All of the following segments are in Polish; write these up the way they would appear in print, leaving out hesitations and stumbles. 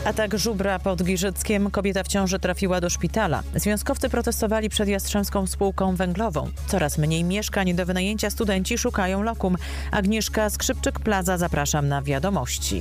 Atak żubra pod Giżyckiem. Kobieta w ciąży trafiła do szpitala. Związkowcy protestowali przed Jastrzębską Spółką Węglową. Coraz mniej mieszkań do wynajęcia, studenci szukają lokum. Agnieszka Skrzypczyk-Plaza, zapraszam na wiadomości.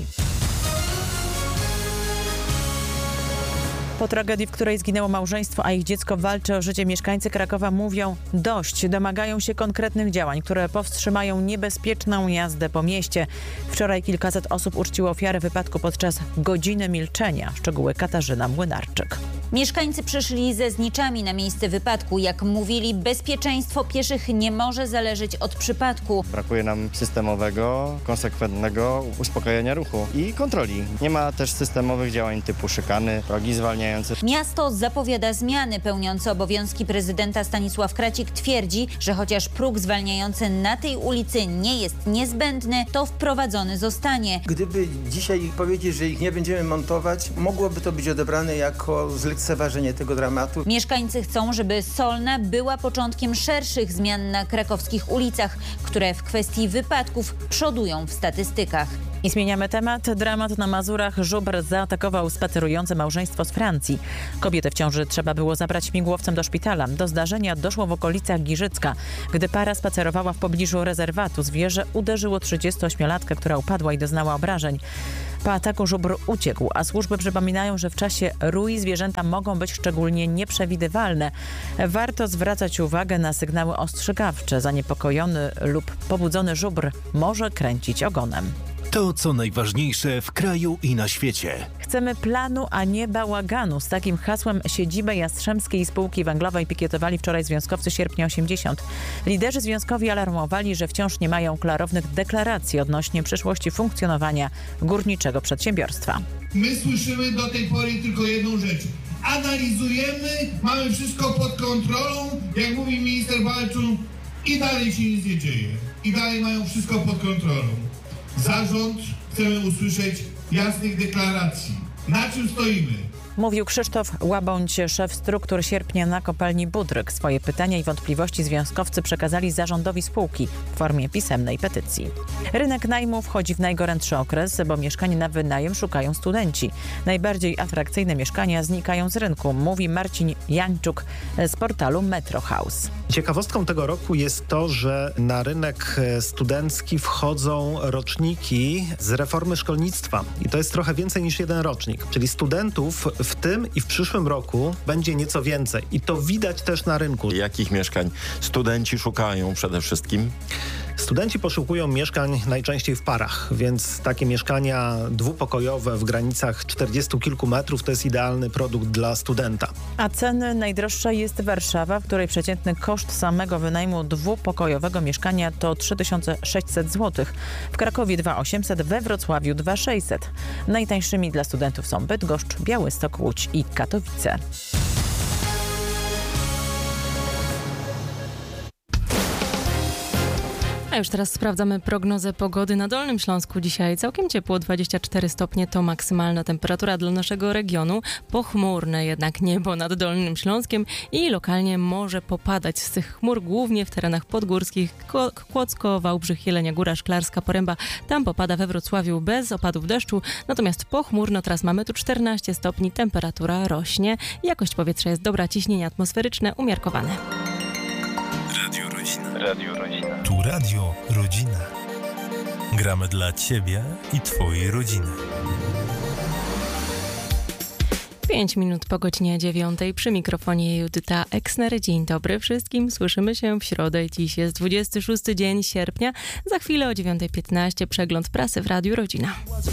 Po tragedii, w której zginęło małżeństwo, a ich dziecko walczy o życie, mieszkańcy Krakowa mówią dość. Domagają się konkretnych działań, które powstrzymają niebezpieczną jazdę po mieście. Wczoraj kilkaset osób uczciło ofiarę wypadku podczas godziny milczenia. Szczegóły Katarzyna Młynarczyk. Mieszkańcy przyszli ze zniczami na miejsce wypadku. Jak mówili, bezpieczeństwo pieszych nie może zależeć od przypadku. Brakuje nam systemowego, konsekwentnego uspokajania ruchu i kontroli. Nie ma też systemowych działań typu szykany, progi zwalniające. Miasto zapowiada zmiany. Pełniący obowiązki prezydenta Stanisław Kracik twierdzi, że chociaż próg zwalniający na tej ulicy nie jest niezbędny, to wprowadzony zostanie. Gdyby dzisiaj powiedzieć, że ich nie będziemy montować, mogłoby to być odebrane jako zlekceważenie tego dramatu. Mieszkańcy chcą, żeby Solna była początkiem szerszych zmian na krakowskich ulicach, które w kwestii wypadków przodują w statystykach. I zmieniamy temat. Dramat na Mazurach. Żubr zaatakował spacerujące małżeństwo z Francji. Kobietę w ciąży trzeba było zabrać śmigłowcem do szpitala. Do zdarzenia doszło w okolicach Giżycka. Gdy para spacerowała w pobliżu rezerwatu, zwierzę uderzyło 38-latkę, która upadła i doznała obrażeń. Po ataku żubr uciekł, a służby przypominają, że w czasie rui zwierzęta mogą być szczególnie nieprzewidywalne. Warto zwracać uwagę na sygnały ostrzegawcze. Zaniepokojony lub pobudzony żubr może kręcić ogonem. To, co najważniejsze w kraju i na świecie. Chcemy planu, a nie bałaganu. Z takim hasłem siedzibę Jastrzębskiej Spółki Węglowej pikietowali wczoraj związkowcy Sierpnia 80. Liderzy związkowi alarmowali, że wciąż nie mają klarownych deklaracji odnośnie przyszłości funkcjonowania górniczego przedsiębiorstwa. My słyszymy do tej pory tylko jedną rzecz. Analizujemy, mamy wszystko pod kontrolą, jak mówi minister Walczuk, i dalej się nic nie dzieje. I dalej mają wszystko pod kontrolą. Zarząd chcemy usłyszeć jasnych deklaracji. Na czym stoimy? Mówił Krzysztof Łabądź, szef struktur Sierpnia na kopalni Budryk. Swoje pytania i wątpliwości związkowcy przekazali zarządowi spółki w formie pisemnej petycji. Rynek najmu wchodzi w najgorętszy okres, bo mieszkań na wynajem szukają studenci. Najbardziej atrakcyjne mieszkania znikają z rynku, mówi Marcin Jańczuk z portalu Metro House. Ciekawostką tego roku jest to, że na rynek studencki wchodzą roczniki z reformy szkolnictwa. I to jest trochę więcej niż jeden rocznik. Czyli studentów w tym i w przyszłym roku będzie nieco więcej. I to widać też na rynku. Jakich mieszkań studenci szukają przede wszystkim? Studenci poszukują mieszkań najczęściej w parach, więc takie mieszkania dwupokojowe w granicach 40 kilku metrów to jest idealny produkt dla studenta. A ceny najdroższa jest Warszawa, w której przeciętny koszt samego wynajmu dwupokojowego mieszkania to 3600 zł. W Krakowie 2800, we Wrocławiu 2600. Najtańszymi dla studentów są Bydgoszcz, Białystok, Łódź i Katowice. A już teraz sprawdzamy prognozę pogody na Dolnym Śląsku. Dzisiaj całkiem ciepło, 24 stopnie to maksymalna temperatura dla naszego regionu. Pochmurne jednak niebo nad Dolnym Śląskiem i lokalnie może popadać z tych chmur, głównie w terenach podgórskich, Kłodzko, Wałbrzych, Jelenia Góra, Szklarska Poręba. Tam popada, we Wrocławiu bez opadów deszczu, natomiast pochmurno teraz mamy tu 14 stopni, temperatura rośnie, jakość powietrza jest dobra, ciśnienie atmosferyczne umiarkowane. Radio Rodzina. Radio Rodzina. Tu Radio Rodzina. Gramy dla Ciebie i Twojej rodziny. 5 minut po godzinie 9 przy mikrofonie Judyta Eksner. Dzień dobry wszystkim. Słyszymy się w środę. Dziś jest 26 dzień sierpnia. Za chwilę o 9:15 przegląd prasy w Radiu Rodzina.